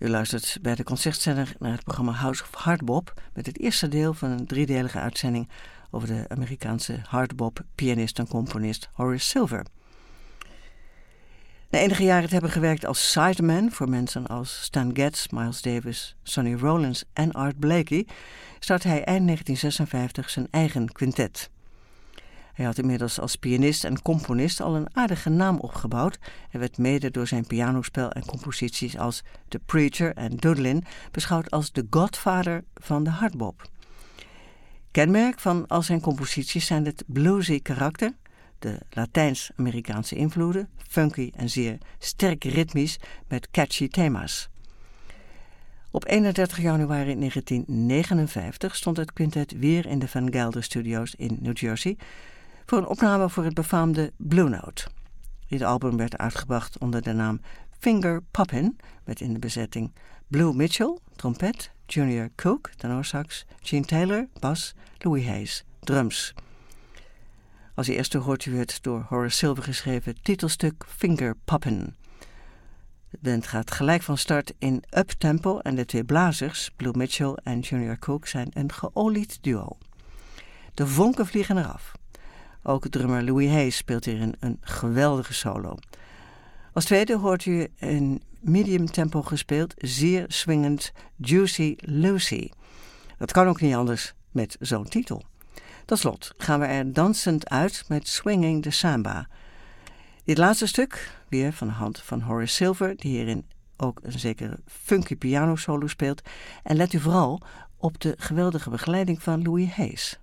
U luistert bij de Concertzender naar het programma House of Hardbop met het eerste deel van een driedelige uitzending over de Amerikaanse hardbop-pianist en componist Horace Silver. Na enige jaren te hebben gewerkt als sideman voor mensen als Stan Getz, Miles Davis, Sonny Rollins en Art Blakey, startte hij eind 1956 zijn eigen quintet. Hij had inmiddels als pianist en componist al een aardige naam opgebouwd en werd mede door zijn pianospel en composities als The Preacher en Doodlin beschouwd als de godfather van de hardbop. Kenmerk van al zijn composities zijn het bluesy karakter, de Latijns-Amerikaanse invloeden, funky en zeer sterk ritmisch met catchy thema's. Op 31 januari 1959 stond het quintet weer in de Van Gelder Studios in New Jersey voor een opname voor het befaamde Blue Note. Dit album werd uitgebracht onder de naam Finger Poppin', met in de bezetting Blue Mitchell, trompet, Junior Cook, tenorsax, Gene Taylor, bas, Louis Hayes, drums. Als eerste hoort u het door Horace Silver geschreven titelstuk Finger Poppin'. De band gaat gelijk van start in uptempo en de twee blazers, Blue Mitchell en Junior Cook, zijn een geolied duo. De vonken vliegen eraf. Ook drummer Louis Hayes speelt hierin een geweldige solo. Als tweede hoort u in medium tempo gespeeld, zeer swingend Juicy Lucy. Dat kan ook niet anders met zo'n titel. Tot slot gaan we er dansend uit met Swinging the Samba. Dit laatste stuk, weer van de hand van Horace Silver, die hierin ook een zekere funky piano solo speelt. En let u vooral op de geweldige begeleiding van Louis Hayes.